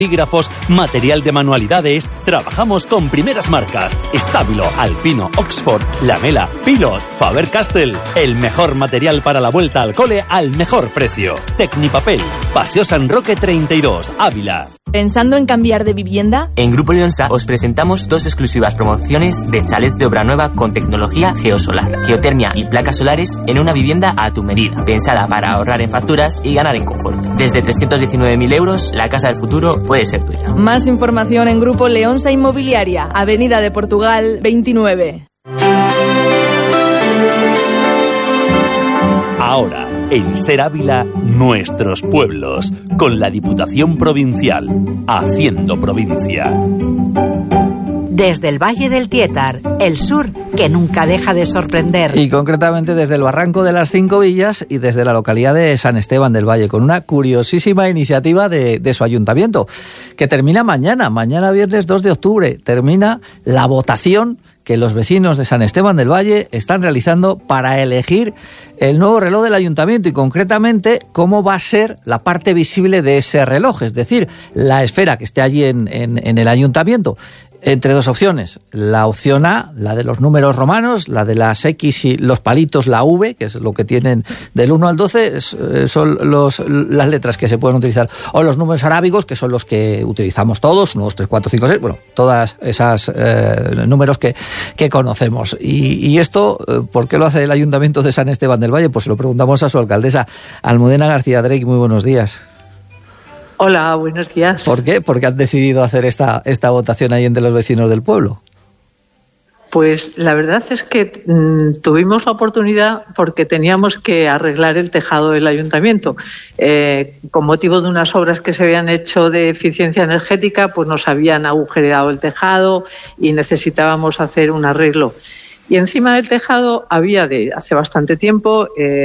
bolígrafos, material de manualidades. Trabajamos con primeras marcas: Stabilo, Alpino, Oxford, Lamela, Pilot, Faber-Castell. El mejor material para la vuelta al cole al mejor precio. Tecnipapel, Paseo San Roque 32, Ávila. ¿Pensando en cambiar de vivienda? En Grupo Leonsa os presentamos 2 exclusivas promociones de chalet de obra nueva con tecnología geosolar, geotermia y placas solares en una vivienda a tu medida, pensada para ahorrar en facturas y ganar en confort. Desde 319.000 euros, la casa del futuro puede ser tuya. Más información en Grupo Leonsa Inmobiliaria, Avenida de Portugal 29. Ahora, en Ser Ávila, nuestros pueblos, con la Diputación Provincial, haciendo provincia. Desde el Valle del Tietar, el sur que nunca deja de sorprender. Y concretamente desde el Barranco de las 5 Villas y desde la localidad de San Esteban del Valle, con una curiosísima iniciativa de su ayuntamiento, que termina mañana viernes 2 de octubre, termina la votación que los vecinos de San Esteban del Valle están realizando para elegir el nuevo reloj del ayuntamiento y concretamente cómo va a ser la parte visible de ese reloj, es decir, la esfera que esté allí en el ayuntamiento. Entre 2 opciones, la opción A, la de los números romanos, la de las X y los palitos, la V, que es lo que tienen del 1 al 12, son las letras que se pueden utilizar, o los números arábigos, que son los que utilizamos todos, 1, 2, 3, 4, 5, 6, bueno, todas esas números que conocemos. Y esto, ¿por qué lo hace el Ayuntamiento de San Esteban del Valle? Pues se lo preguntamos a su alcaldesa, Almudena García Drake. Muy buenos días. Hola, buenos días. ¿Por qué? ¿Por qué han decidido hacer esta votación ahí entre los vecinos del pueblo? Pues la verdad es que tuvimos la oportunidad porque teníamos que arreglar el tejado del ayuntamiento. Con motivo de unas obras que se habían hecho de eficiencia energética, pues nos habían agujereado el tejado y necesitábamos hacer un arreglo. Y encima del tejado había, de hace bastante tiempo,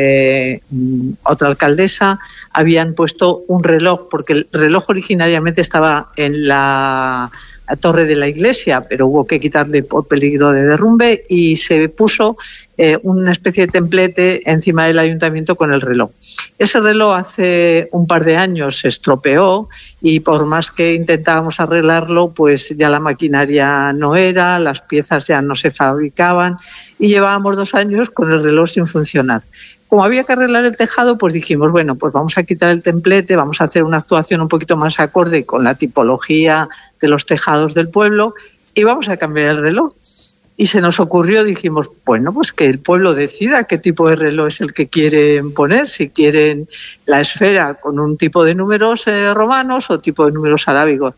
otra alcaldesa, habían puesto un reloj, porque el reloj originariamente estaba en la torre de la iglesia, pero hubo que quitarle por peligro de derrumbe y se puso una especie de templete encima del ayuntamiento con el reloj. Ese reloj hace un par de años se estropeó y por más que intentábamos arreglarlo, pues ya la maquinaria no era, las piezas ya no se fabricaban y llevábamos 2 años con el reloj sin funcionar. Como había que arreglar el tejado, pues dijimos, bueno, pues vamos a quitar el templete, vamos a hacer una actuación un poquito más acorde con la tipología de los tejados del pueblo y vamos a cambiar el reloj. Y se nos ocurrió, dijimos, bueno, pues que el pueblo decida qué tipo de reloj es el que quieren poner, si quieren la esfera con un tipo de números romanos o tipo de números arábigos.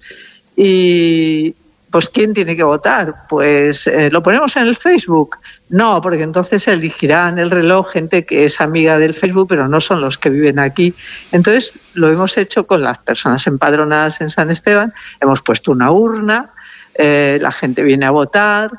Y pues ¿quién tiene que votar? Pues ¿lo ponemos en el Facebook? No, porque entonces elegirán el reloj gente que es amiga del Facebook, pero no son los que viven aquí. Entonces lo hemos hecho con las personas empadronadas en San Esteban, hemos puesto una urna, la gente viene a votar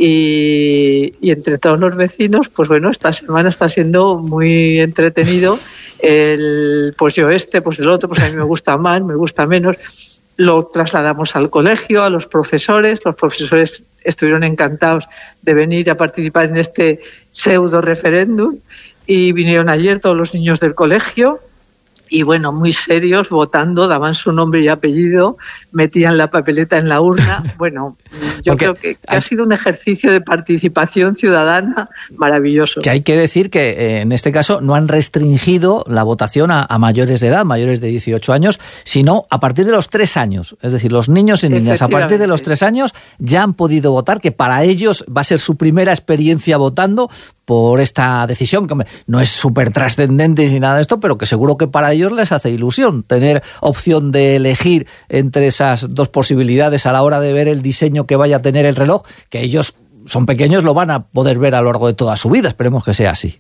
y entre todos los vecinos, pues bueno, esta semana está siendo muy entretenido. Pues yo pues el otro, pues a mí me gusta más, me gusta menos. Lo trasladamos al colegio, a los profesores. Los profesores estuvieron encantados de venir a participar en este pseudo referéndum y vinieron ayer todos los niños del colegio y bueno, muy serios, votando, daban su nombre y apellido, metían la papeleta en la urna. Bueno, yo creo que ha sido un ejercicio de participación ciudadana maravilloso. Que hay que decir que en este caso no han restringido la votación a mayores de edad, mayores de 18 años, sino a partir de los 3 años. Es decir, los niños y niñas a partir de los 3 años ya han podido votar, que para ellos va a ser su primera experiencia votando por esta decisión, que no es súper trascendente ni nada de esto, pero que seguro que para ellos les hace ilusión tener opción de elegir entre esas 2 posibilidades a la hora de ver el diseño que vaya a tener el reloj, que ellos son pequeños, lo van a poder ver a lo largo de toda su vida. Esperemos que sea así.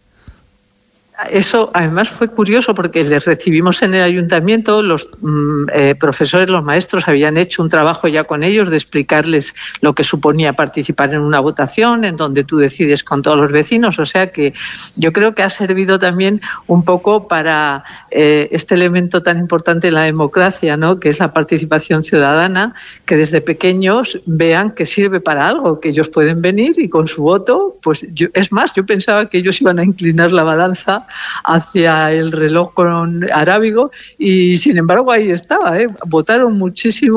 Eso además fue curioso porque les recibimos en el ayuntamiento, los profesores, los maestros habían hecho un trabajo ya con ellos de explicarles lo que suponía participar en una votación en donde tú decides con todos los vecinos, o sea que yo creo que ha servido también un poco para este elemento tan importante en la democracia, ¿no?, que es la participación ciudadana, que desde pequeños vean que sirve para algo, que ellos pueden venir y con su voto, pues yo pensaba que ellos iban a inclinar la balanza hacia el reloj con arábigo y sin embargo ahí estaba, votaron muchísimo